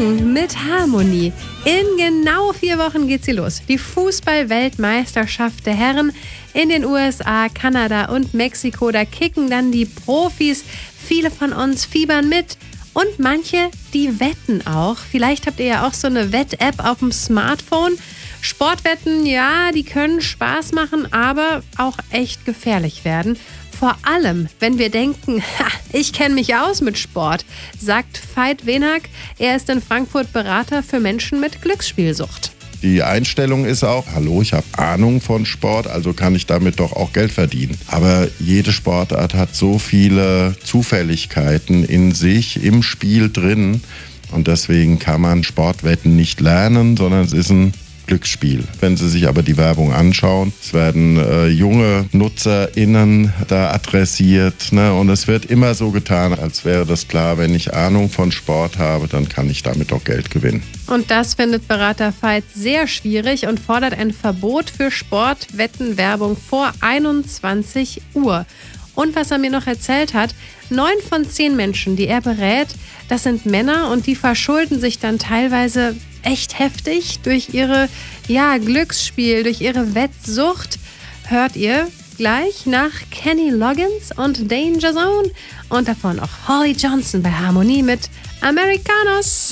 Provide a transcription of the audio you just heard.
Morgen mit Harmonie. In genau 4 Wochen geht sie los. Die Fußball-Weltmeisterschaft der Herren in den USA, Kanada und Mexiko. Da kicken dann die Profis. Viele von uns fiebern mit. Und manche, die wetten auch. Vielleicht habt ihr ja auch so eine Wett-App auf dem Smartphone. Sportwetten, ja, die können Spaß machen, aber auch echt gefährlich werden. Vor allem, wenn wir denken, ich kenne mich aus mit Sport, sagt Veit Wenak. Er ist in Frankfurt Berater für Menschen mit Glücksspielsucht. Die Einstellung ist auch, hallo, ich habe Ahnung von Sport, also kann ich damit doch auch Geld verdienen. Aber jede Sportart hat so viele Zufälligkeiten in sich, im Spiel drin. Und deswegen kann man Sportwetten nicht lernen, sondern es ist ein Glücksspiel. Wenn Sie sich aber die Werbung anschauen, es werden junge NutzerInnen da adressiert, ne? Und es wird immer so getan, als wäre das klar, wenn ich Ahnung von Sport habe, dann kann ich damit auch Geld gewinnen. Und das findet Berater Veit sehr schwierig und fordert ein Verbot für Sportwettenwerbung vor 21 Uhr. Und was er mir noch erzählt hat, 9 von 10 Menschen, die er berät, das sind Männer und die verschulden sich dann teilweise echt heftig durch ihre Glücksspiel, durch ihre Wettsucht. Hört ihr gleich nach Kenny Loggins und Danger Zone und davon auch Holly Johnson bei Harmonie mit Americanos.